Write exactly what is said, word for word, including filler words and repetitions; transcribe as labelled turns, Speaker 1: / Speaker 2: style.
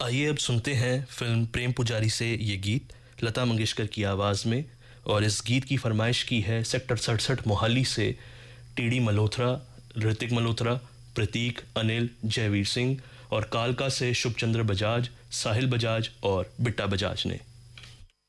Speaker 1: आइए अब सुनते हैं फिल्म प्रेम पुजारी से ये गीत लता मंगेशकर की आवाज़ में। और इस गीत की फरमाइश की है सेक्टर सड़सठ मोहाली से टीडी मल्होत्रा, ऋतिक मल्होत्रा, प्रतीक, अनिल, जयवीर सिंह और कालका से शुभचंद्र बजाज, साहिल बजाज और बिट्टा बजाज ने।